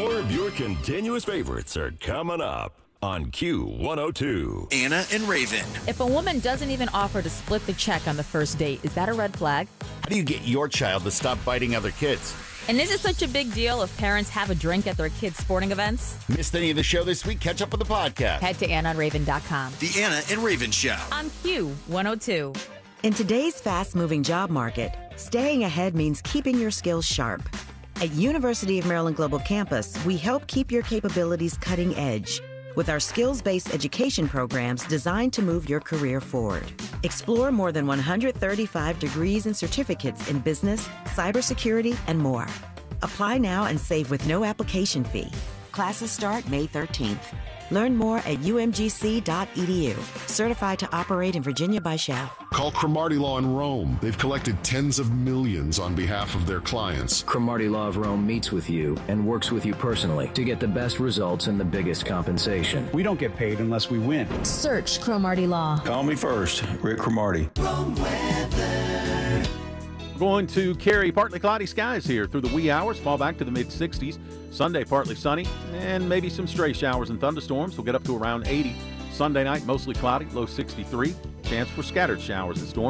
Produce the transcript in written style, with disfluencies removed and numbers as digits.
More of your continuous favorites are coming up on Q102. Anna and Raven. If a woman doesn't even offer to split the check on the first date, is that a red flag? How do you get your child to stop biting other kids? And is it such a big deal if parents have a drink at their kids' sporting events? Missed any of the show this week? Catch up with the podcast. Head to AnnaandRaven.com. The Anna and Raven Show. On Q102. In today's fast-moving job market, staying ahead means keeping your skills sharp. At University of Maryland Global Campus, we help keep your capabilities cutting edge with our skills-based education programs designed to move your career forward. Explore more than 135 degrees and certificates in business, cybersecurity, and more. Apply now and save with no application fee. Classes start May 13th. Learn more at umgc.edu. Certified to operate in Virginia by SCHAF. Call Cromartie Law in Rome. They've collected tens of millions on behalf of their clients. Cromartie Law of Rome meets with you and works with you personally to get the best results and the biggest compensation. We don't get paid unless we win. Search Cromartie Law. Call me first, Rick Cromartie. Going to carry partly cloudy skies here through the wee hours, fall back to the mid-60s. Sunday, partly sunny, and maybe some stray showers and thunderstorms. We'll get up to around 80. Sunday night, mostly cloudy, low 63. Chance for scattered showers and storms.